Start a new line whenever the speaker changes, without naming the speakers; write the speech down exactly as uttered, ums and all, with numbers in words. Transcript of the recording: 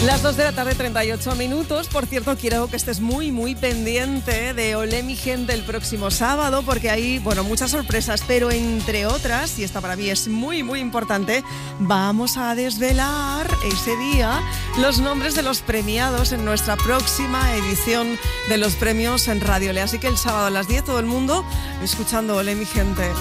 Las dos de la tarde, treinta y ocho minutos. Por cierto, quiero que estés muy, muy pendiente de Olé mi gente el próximo sábado, porque hay, bueno, muchas sorpresas, pero entre otras, y esta para mí es muy, muy importante, vamos a desvelar ese día los nombres de los premiados en nuestra próxima edición de los premios en Radio Olé. Así que el sábado a las diez, todo el mundo escuchando Olé mi gente.